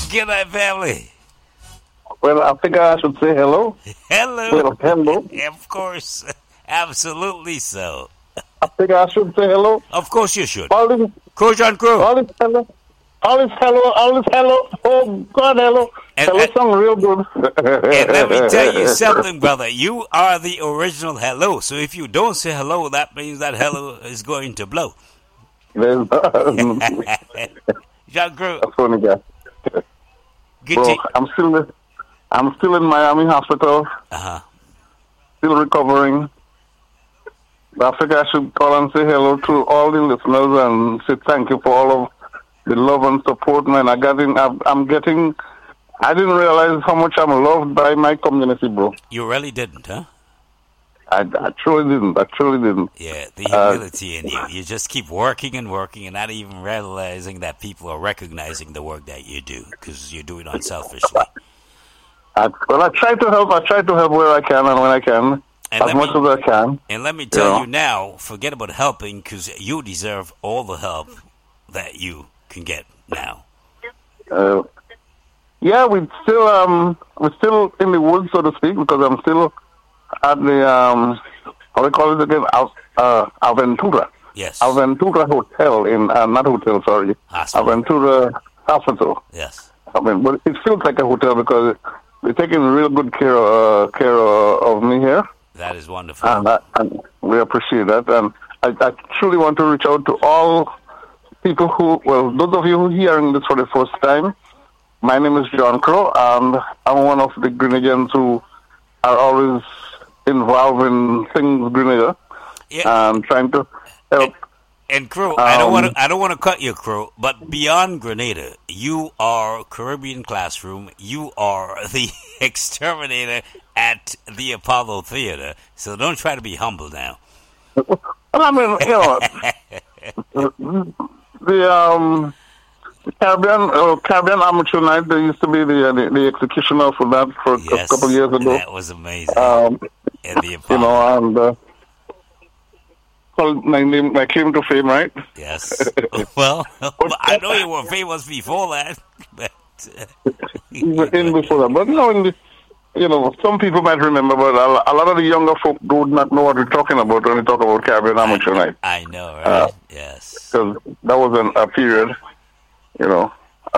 Good night, family. Well, I think I should say hello. Hello. Well, hello. Of course. Absolutely so. I think I should say hello. Of course you should. All this, Crow John Crow. all this hello. All this hello. All this hello. Oh, God, hello. Hello sound real good. And let me tell you something, brother. You are the original hello. So if you don't say hello, that means that hello is going to blow. John Crow. A funny guy. Bro, I'm still in Miami Hospital. Still recovering. But I think I should call and say hello to all the listeners and say thank you for all of the love and support, man. I didn't realize how much I'm loved by my community, bro. You really didn't, huh? I truly didn't. Yeah, the humility in you. You just keep working and working and not even realizing that people are recognizing the work that you do because you do it unselfishly. I try to help. I try to help where I can and when I can, as much as I can. And let me tell you now, forget about helping because you deserve all the help that you can get now. Yeah, we're still in the woods, so to speak, because I'm still at the how do you call it again? Aventura. Yes. Aventura Hotel not hotel, sorry. Hospital. Aventura Hospital. Yes. I mean, but it feels like a hotel because they're taking real good care of me here. That is wonderful. And we appreciate that. And I truly want to reach out to all people those of you who are hearing this for the first time. My name is John Crow, and I'm one of the Grenadians who are always involved in things Grenada and trying to help. And Crow, I don't want to cut you, Crow, but beyond Grenada, you are Caribbean Classroom. You are the exterminator at the Apollo Theater. So don't try to be humble now. Well, I mean, the Caribbean Amateur Night, there used to be the executioner for that for a couple of years ago. That was amazing. And the Apollo. Called my claim to fame, right? Yes. Well, I know you were famous before that. But, even before that. But no, some people might remember, but a lot of the younger folk do not know what we're talking about when we talk about Caribbean Amateur Night. I know, right? Yes. Because that was a period, But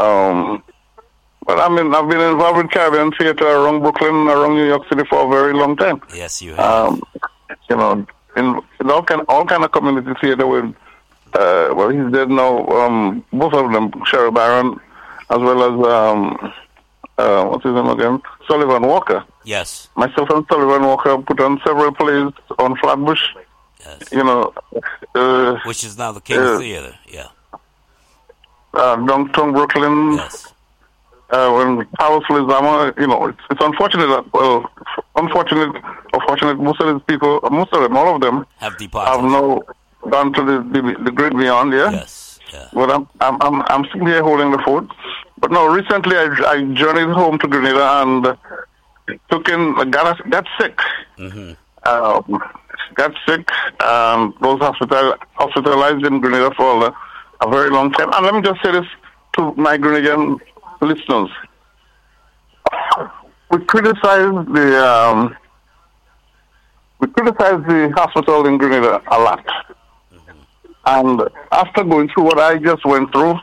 I mean, I've been involved with Caribbean theater around Brooklyn, around New York City for a very long time. Yes, you have. In all kind of community theater with, he's dead now. Both of them, Sherry Barron, as well as what's his name again, Sullivan Walker. Yes. Myself and Sullivan Walker put on several plays on Flatbush. Yes. Which is now the King Theater. Yeah. Downtown Brooklyn. Yes. When Powell Lizama, it's unfortunate that, unfortunate, most of these people, all of them, have departed. Have now gone to the great beyond, yeah? Yes, yeah. But I'm still here holding the fort. But no, recently I journeyed home to Grenada and got sick. Mm-hmm. Got sick, was hospitalized in Grenada for a very long time. And let me just say this to my Grenadian listeners. We criticize the hospital in Grenada a lot. Mm-hmm. And after going through what I just went through,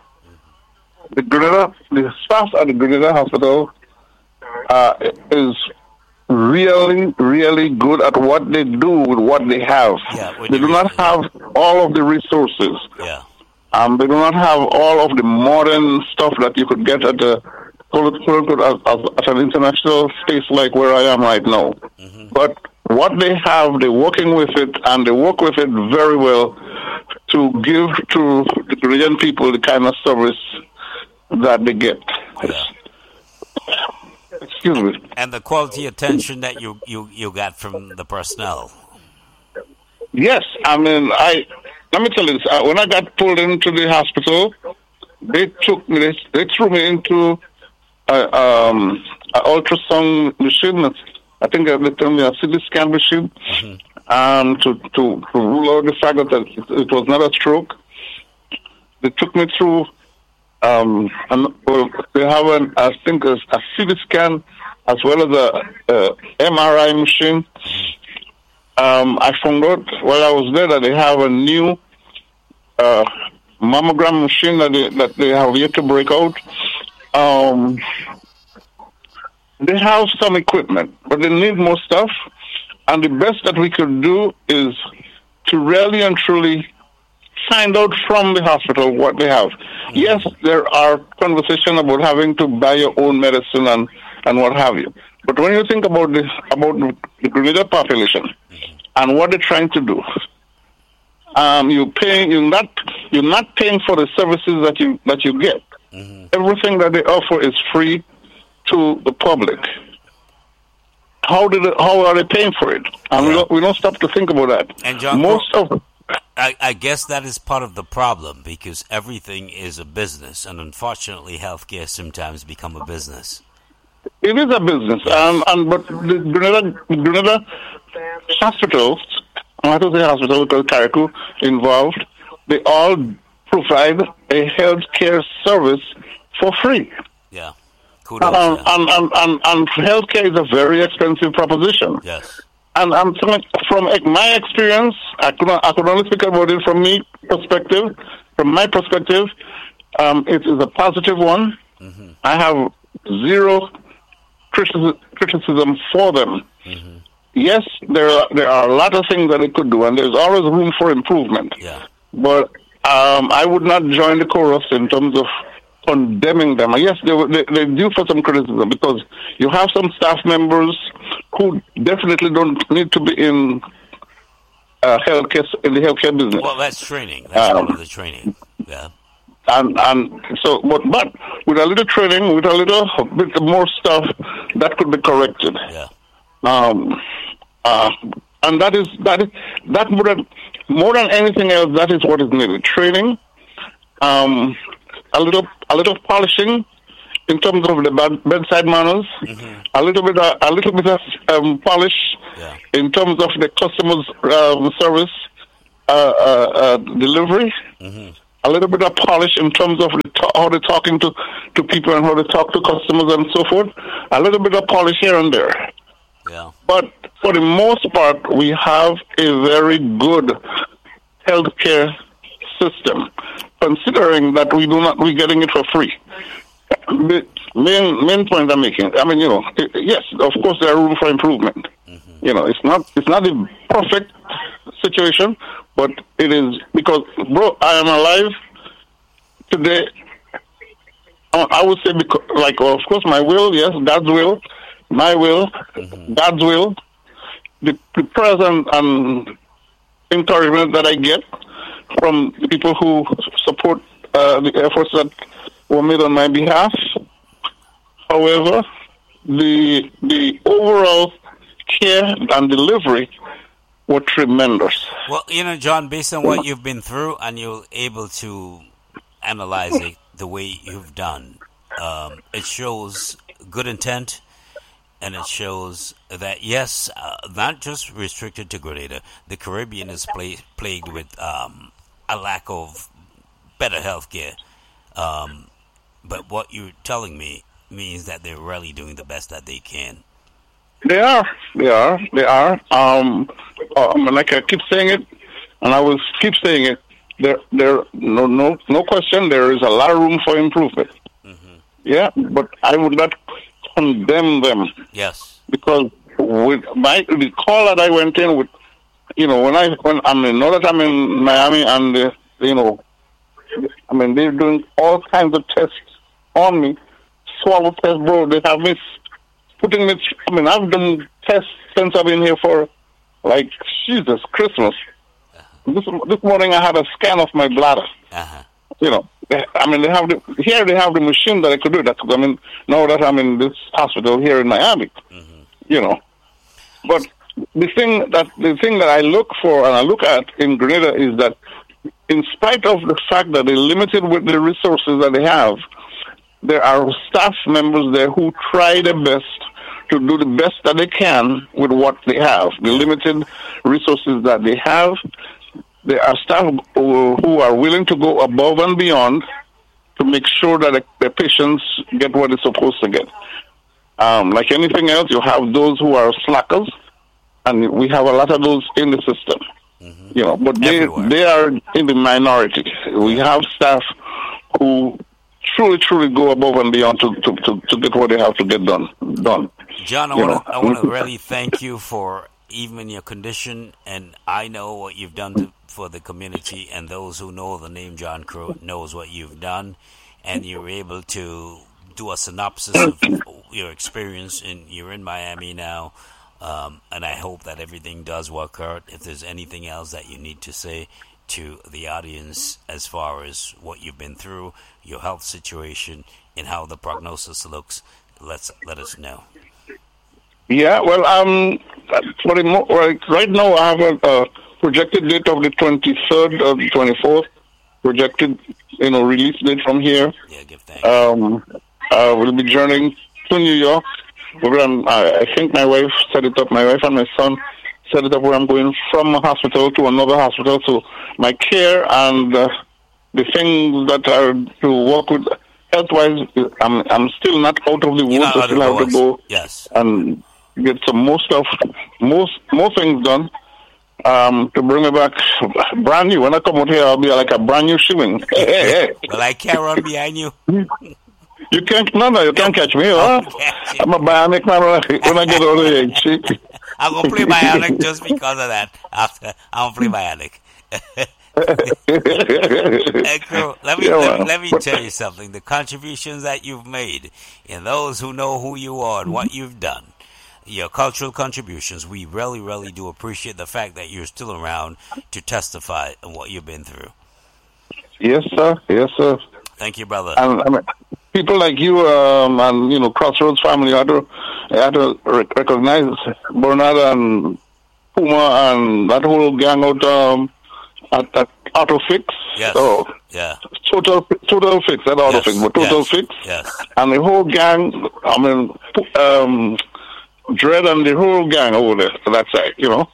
the staff at the Grenada hospital is really, really good at what they do with what they have. Yeah, they do not have all of the resources. Yeah. They do not have all of the modern stuff that you could get at an international space like where I am right now. Mm-hmm. But what they have, they're working with it, and they work with it very well to give to the Grenadian people the kind of service that they get. Yeah. Excuse me. And the quality attention that you got from the personnel. Yes, I mean, let me tell you this. When I got pulled into the hospital, they threw me into an ultrasound machine. I think they told me a CT scan machine, to rule out the fact that it was not a stroke. They took me through and they have I think a CT scan as well as a MRI machine. I found out while I was there that they have a new mammogram machine that they have yet to break out. They have some equipment, but they need more stuff. And the best that we could do is to really and truly find out from the hospital what they have. Yes, there are conversations about having to buy your own medicine and what have you. But when you think about the Grenada population and what they're trying to do, you're not paying for the services that you get. Mm-hmm. Everything that they offer is free to the public. How are they paying for it? And we don't stop to think about that. And John, I guess that is part of the problem, because everything is a business, and unfortunately, healthcare sometimes become a business. It is a business, but the Grenada hospitals, I have to say hospital because Carriacou involved, they all provide a healthcare service for free. Yeah. Kudos, and healthcare is a very expensive proposition. Yes. And from my experience, I could only speak about it from my perspective. It is a positive one. Mm-hmm. I have zero criticism for them. Mm-hmm. Yes, there are a lot of things that they could do, and there's always room for improvement. Yeah. But I would not join the chorus in terms of condemning them. Yes, they due for some criticism, because you have some staff members who definitely don't need to be in the healthcare business. Well, that's training. That's part of the training. Yeah. And so, but with a little training, with a little bit more stuff, that could be corrected. Yeah. And that would, more than anything else, that is what is needed. Training, a little polishing in terms of the bedside manners, mm-hmm. a little bit of polish in terms of the customer's service delivery. Mm-hmm. A little bit of polish in terms of how they're talking to people and how they talk to customers and so forth. A little bit of polish here and there. Yeah. But for the most part, we have a very good healthcare system, considering that we're getting it for free. The main point I'm making, yes, of course there are room for improvement. Mm-hmm. It's not a perfect situation, but it is, because, bro, I am alive today. I would say, because, of course, my will, yes, God's will, my will, mm-hmm. God's will, the prayers and encouragement that I get from the people who support the efforts that were made on my behalf. However, the overall care and delivery were tremendous. Well, John, based on what you've been through and you're able to analyze it the way you've done, it shows good intent, and it shows that, yes, not just restricted to Grenada, the Caribbean is plagued with a lack of better health care. But what you're telling me means that they're really doing the best that they can. They are. Like I keep saying it, and I will keep saying it. There, no question. There is a lot of room for improvement. Mm-hmm. Yeah, but I would not condemn them. Yes, because with the call that I went in with, when I know that I'm in Miami, and they're doing all kinds of tests on me, swallow tests, bro. They have me putting me. I've done tests since I've been here for Jesus Christmas. Uh-huh. This morning I had a scan of my bladder. Uh-huh. They have they have the machine that I could do that. Now that I'm in this hospital here in Miami, mm-hmm. But the thing that I look for and I look at in Grenada is that, in spite of the fact that they're limited with the resources that they have, there are staff members there who try their best to do the best that they can with what they have, the limited resources that they have. There are staff who are willing to go above and beyond to make sure that the patients get what they're supposed to get. Like anything else, you have those who are slackers, and we have a lot of those in the system. You know, but they are in the minority. We have staff who truly go above and beyond to get what they have to get done. John, I want to really thank you for even your condition, and I know what you've done for the community, and those who know the name John Crow knows what you've done, and you're able to do a synopsis of your experience, and you're in Miami now. And I hope that everything does work out. If there's anything else that you need to say to the audience as far as what you've been through, your health situation, and how the prognosis looks, let us know. Yeah, well, right now I have a projected date of the 23rd or the 24th, projected, release date from here. Yeah, give thanks. We'll be journeying to New York. I think my wife set it up. My wife and my son set it up where I'm going from a hospital to another hospital. So my care and the things that are to work with health-wise, I'm still not out of the woods. I still have to go and get some more things done to bring me back brand new. When I come out here, I'll be like a brand new shilling. Well, I can't run behind you. You can't catch me, huh? I'm a bionic man when I get over the age. I'm going to play bionic just because of that. I'm going to play bionic. Let me tell you something. The contributions that you've made, and those who know who you are and what you've done, your cultural contributions, we really, really do appreciate the fact that you're still around to testify on what you've been through. Yes, sir. Yes, sir. Thank you, brother. And people like you and Crossroads family, I had to recognize Bernard and Puma and that whole gang out at AutoFix. Yes. So, yeah. Total Fix, not AutoFix, but Total Fix. Yes. And the whole gang, Dread and the whole gang over there. So that's right, Yeah.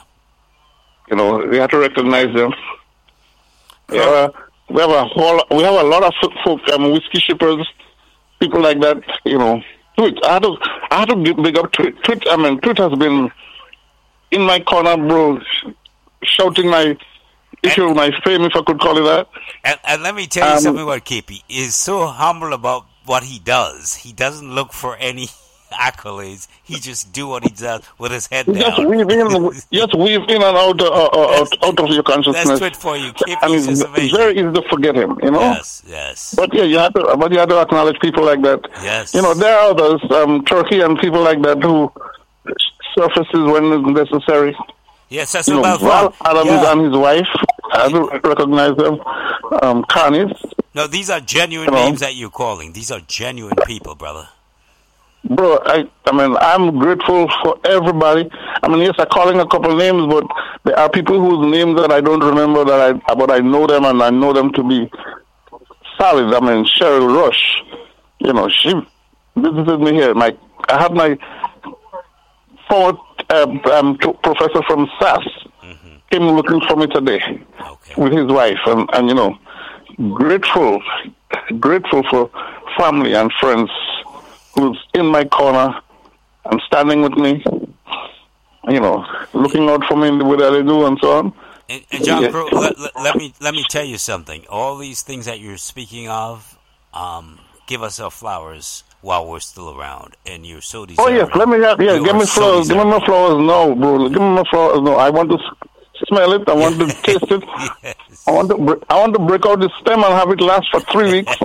We have to recognize them. Yeah. We have a lot of folk, whiskey shippers, people like that. Twit. I had to big up Twit. Twit has been in my corner, bro, shouting my issue, my fame, if I could call it that. And let me tell you something about KP. He's so humble about what he does. He doesn't look for any accolades. He just do what he does with his head down. Just weave in and out of your consciousness. That's good for you. And it's very easy to forget him, Yes. But yeah, you have to acknowledge people like that. Yes. There are others, Turkey and people like that who surfaces when necessary. Yes, that's Val Adams and his wife. I do recognize them. Carnies. No, these are genuine names that you're calling. These are genuine people, brother. Bro, I'm grateful for everybody. Yes, I'm calling a couple names, but there are people whose names that I don't remember but I know them, and I know them to be solid. Cheryl Rush, she visited me here. I had my former professor from SAS came looking for me today with his wife, and grateful for family and friends who's in my corner and standing with me, looking out for me in the way that they do and so on. And John Crow, let me tell you something. All these things that you're speaking of, give us our flowers while we're still around, and you're so deserving. Oh yes, give me flowers. Give me my flowers now, bro. Give me my flowers now. I want to smell it. I want to taste it. Yes. I want to break out the stem and have it last for 3 weeks.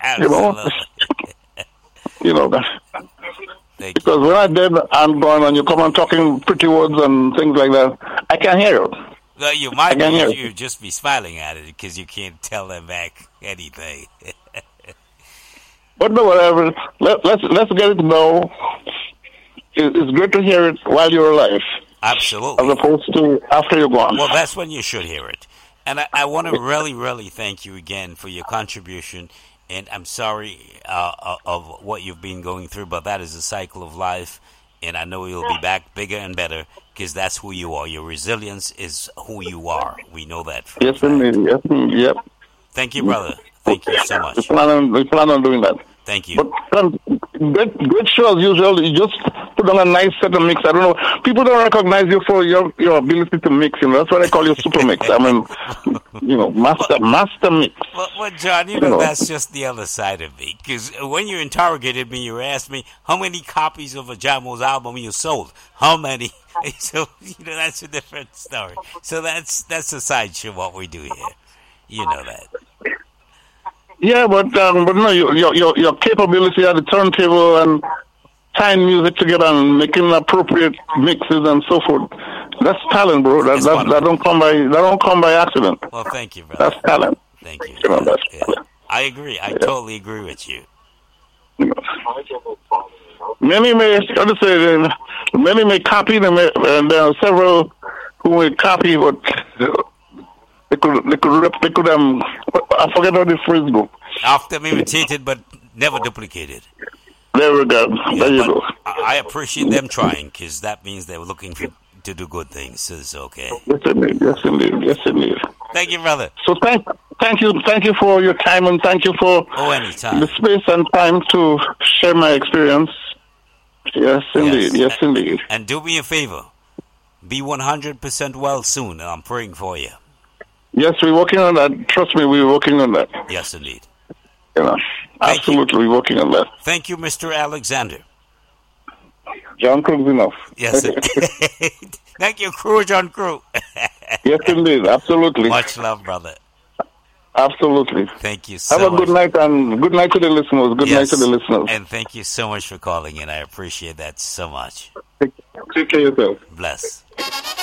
Because when I'm dead, I'm gone, and you come on talking pretty words and things like that, I can't hear you. Well, you might be. You just be smiling at it because you can't tell them back anything. But no, whatever. Let's get it now. It's great to hear it while you're alive. Absolutely. As opposed to after you're gone. Well, that's when you should hear it. And I want to really, really thank you again for your contribution. And I'm sorry of what you've been going through, but that is a cycle of life. And I know you'll be back bigger and better because that's who you are. Your resilience is who you are. We know that. Yes, indeed. Yes, indeed. Yep. Thank you, brother. Thank you so much. We plan on doing that. Thank you. But great show as usual. You just put on a nice set of mix. I don't know. People don't recognize you for your ability to mix. That's why they call you super mix. I mean, master mix. Well, John, that's just the other side of me. Because when you interrogated me, you asked me how many copies of a Jamo's album you sold. How many? So that's a different story. So that's a sideshow what we do here. You know that. Yeah, but no, your capability at the turntable and tying music together and making appropriate mixes and so forth. That's talent, bro. That don't come by accident. Well, thank you, brother. That's talent. Thank you. Yeah. I agree. I totally agree with you. Many may copy, and there are several who will copy, but they could I forget how the phrase goes. Often imitated, but never duplicated. There we go. There you go. I appreciate them trying, because that means they were looking to do good things. So it's okay. Yes, indeed. Thank you, brother. So thank you for your time, and thank you for anytime. the space and time to share my experience. Yes, indeed. Yes, indeed. And do me a favor. Be 100% well soon. I'm praying for you. Yes, we're working on that. Trust me, we're working on that. Yes, indeed. Absolutely working on that. Thank you, Mr. Alexander. John Crew's enough. Yes. Thank you, Crew John Crew. Yes, indeed. Absolutely. Much love, brother. Absolutely. Thank you so much. Have a good night, and good night to the listeners. Good night to the listeners. And thank you so much for calling in. I appreciate that so much. Take care of yourself. Bless.